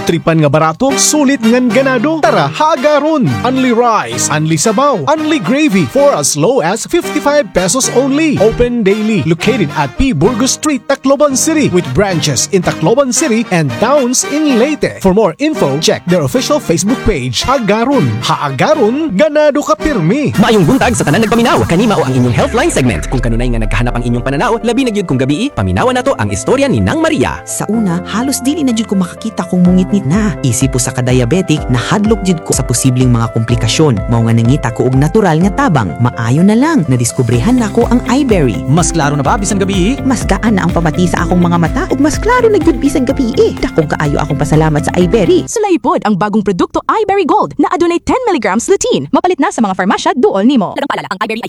Tripan nga barato, sulit ngan ganado. Tara, hagaron! Only rice, only sabaw, only gravy for as low as 55 pesos only. Open daily. Located at P. Burgos Street, Tacloban City with branches in Tacloban City and towns in Leyte. For more info, check their official Facebook page. Hagaron. Hagaron, ganado ka pirmi. Maayong buntag sa tanan nagpaminaw. Kanima o ang inyong Healthline segment. Kung kanunay nga nagkahanap ang inyong pananaw, labi na gyud kung gabi, paminawan nato ang istorya ni Nang Maria. Sa una, halos dili na jud ko makakita kung mungit-ngit na. Isip po sa ka-diabetic, nahadlok jud ko sa posibleng mga komplikasyon. Mao nga nangita ko og natural nga tabang. Maayo na lang, nadiskubrehan nako ang iBerry. Mas klaro na ba bisan gabi? Mas gaan na ang pamati sa akong mga mata ug mas klaro na gyud bisan gabi. Dakong kaayo akong pasalamat sa iBerry. Sulaypod ang bagong produkto iBerry Gold na adunay 10 mg lutein. Mapalit na sa mga farmasya duol nimo. Lagang paalala, ang iBerry ay